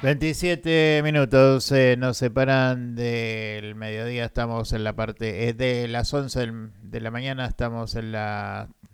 27 minutos nos separan del mediodía, estamos en la parte de las 11 de la mañana, estamos en la